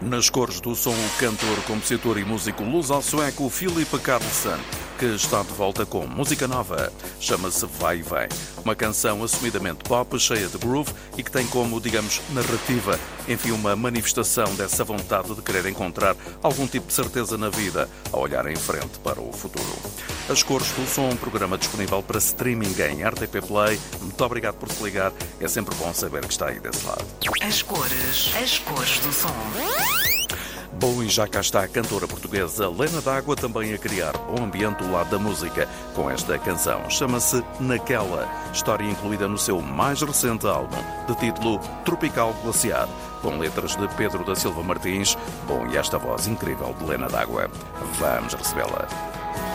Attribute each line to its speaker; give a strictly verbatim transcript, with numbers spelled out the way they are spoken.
Speaker 1: Nas cores do som, o cantor, compositor e músico luso-sueco Filip Karlsson, que está de volta com música nova. Chama-se Vai e Vem. Uma canção assumidamente pop, cheia de groove e que tem como, digamos, narrativa, enfim, uma manifestação dessa vontade de querer encontrar algum tipo de certeza na vida, a olhar em frente para o futuro. As Cores do Som, um programa disponível para streaming em R T P Play. Muito obrigado por se ligar. É sempre bom saber que está aí desse lado.
Speaker 2: As cores, as cores do som.
Speaker 1: Bom, e já cá está a cantora portuguesa Lena D'Água também a criar bom ambiente do lado da música com esta canção. Chama-se Naquela, história incluída no seu mais recente álbum, de título Tropical Glaciar, com letras de Pedro da Silva Martins. Bom, e esta voz incrível de Lena D'Água. Vamos recebê-la.